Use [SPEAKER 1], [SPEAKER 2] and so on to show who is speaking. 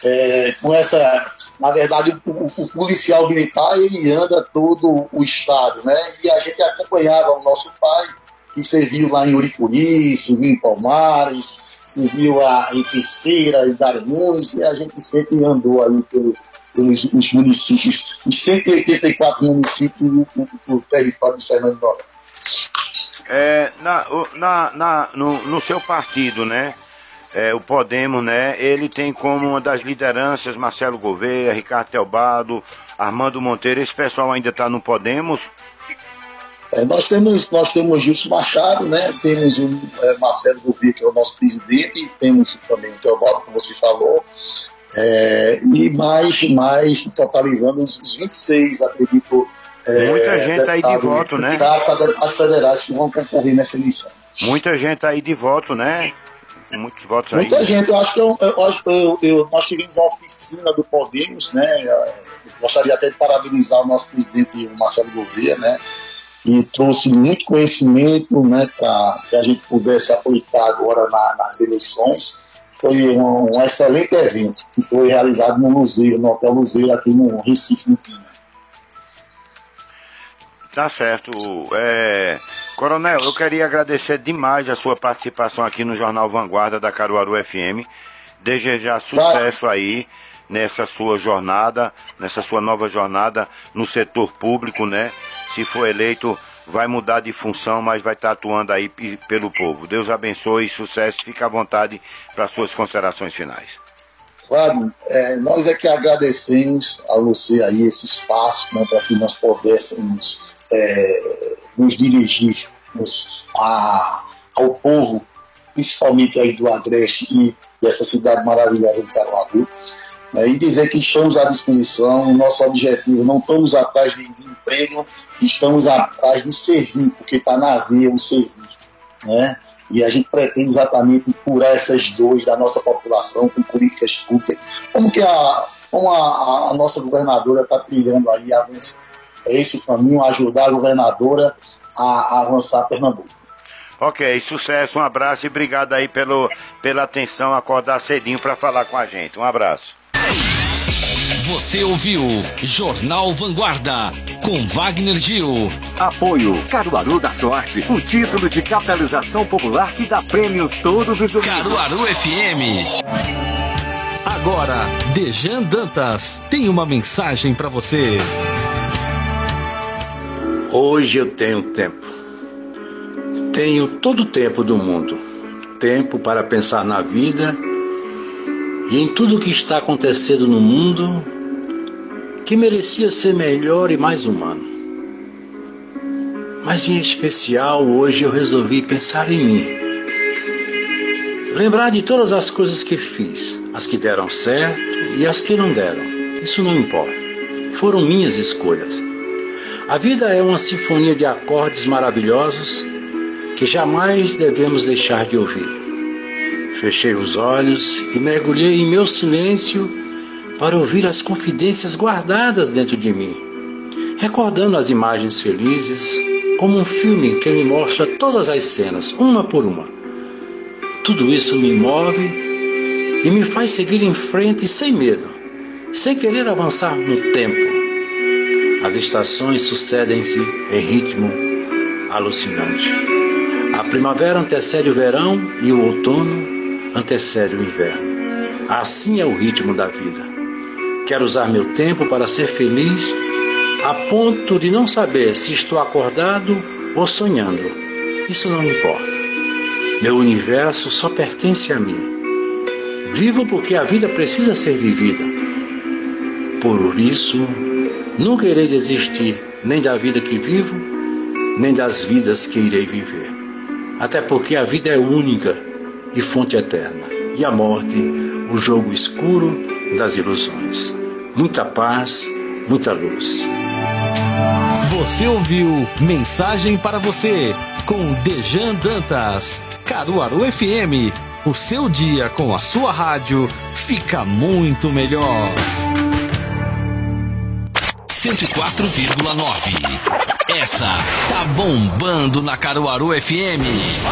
[SPEAKER 1] com essa... Na verdade, o policial militar, ele anda todo o estado, né? E a gente acompanhava o nosso pai, que serviu lá em Uricuri, serviu em Palmares, serviu em Terceira, em Garanhuns, e a gente sempre andou aí pelos os municípios, os 184 municípios do território de Fernando de Noronha.
[SPEAKER 2] No seu partido, né? O Podemos, né? Ele tem como uma das lideranças Marcelo Gouveia, Ricardo Teobaldo, Armando Monteiro. Esse pessoal ainda está no Podemos?
[SPEAKER 1] Nós temos Gilson Machado, né? Temos o Marcelo Gouveia, que é o nosso presidente, e temos também o Teobaldo, como você falou, e mais totalizando os 26, acredito.
[SPEAKER 2] Muita gente aí de voto, né?
[SPEAKER 1] Deputados federais que vão concorrer nessa eleição.
[SPEAKER 2] Muita gente aí de voto, né? Muitos votos aí.
[SPEAKER 1] Muita gente, eu acho que nós tivemos uma oficina do Podemos, né? Eu gostaria até de parabenizar o nosso presidente Marcelo Gouveia, né? E trouxe muito conhecimento, né, para que a gente pudesse aplicar agora nas eleições. Foi um excelente evento que foi realizado no museu, no Hotel Museu, aqui no Recife, no Pina.
[SPEAKER 2] Tá certo. Coronel, eu queria agradecer demais a sua participação aqui no Jornal Vanguarda da Caruaru FM. Desejar sucesso aí nessa sua jornada, nessa sua nova jornada no setor público, né? Se for eleito, vai mudar de função, mas vai estar atuando aí pelo povo. Deus abençoe, sucesso, fica à vontade para suas considerações finais.
[SPEAKER 1] Wagner, nós é que agradecemos a você aí esse espaço, né, para que nós pudéssemos nos dirigirmos ao povo, principalmente aí do Agreste e dessa cidade maravilhosa de Caruaru, e dizer que estamos à disposição. O nosso objetivo, não estamos atrás de emprego, estamos atrás de servir, porque está na veia o servir, né? E a gente pretende exatamente curar essas dores da nossa população com políticas públicas, como a nossa governadora está trilhando aí, avançando. É esse o caminho, ajudar a governadora a avançar Pernambuco.
[SPEAKER 2] Ok, sucesso, um abraço e obrigado aí pela atenção, acordar cedinho para falar com a gente. Um abraço.
[SPEAKER 3] Você ouviu Jornal Vanguarda com Wagner Gil.
[SPEAKER 4] Apoio Caruaru da Sorte, o título de capitalização popular que dá prêmios todos os domingos.
[SPEAKER 3] Caruaru FM. Agora, Dejan Dantas tem uma mensagem para você.
[SPEAKER 5] Hoje eu tenho tempo. Tenho todo o tempo do mundo. Tempo para pensar na vida e em tudo o que está acontecendo no mundo que merecia ser melhor e mais humano. Mas em especial hoje eu resolvi pensar em mim. Lembrar de todas as coisas que fiz, as que deram certo e as que não deram. Isso não importa. Foram minhas escolhas. A vida é uma sinfonia de acordes maravilhosos que jamais devemos deixar de ouvir. Fechei os olhos e mergulhei em meu silêncio para ouvir as confidências guardadas dentro de mim, recordando as imagens felizes, como um filme que me mostra todas as cenas, uma por uma. Tudo isso me move e me faz seguir em frente sem medo, sem querer avançar no tempo. As estações sucedem-se em ritmo alucinante. A primavera antecede o verão e o outono antecede o inverno. Assim é o ritmo da vida. Quero usar meu tempo para ser feliz, a ponto de não saber se estou acordado ou sonhando. Isso não importa. Meu universo só pertence a mim. Vivo porque a vida precisa ser vivida. Por isso, nunca irei desistir nem da vida que vivo, nem das vidas que irei viver. Até porque a vida é única e fonte eterna. E a morte, o jogo escuro das ilusões. Muita paz, muita luz.
[SPEAKER 3] Você ouviu Mensagem para Você, com Dejan Dantas. Caruaru FM, o seu dia com a sua rádio fica muito melhor. 104,9. Essa tá bombando na Caruaru FM.